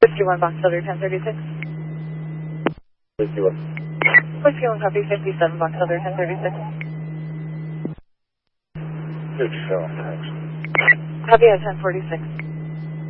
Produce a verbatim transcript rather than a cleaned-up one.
Whiskey one, Box Elder ten thirty-six. Whiskey one. Whiskey one, copy fifty-seven, Box Elder ten thirty-six. fifty-seven, thanks. Copy at ten forty-six.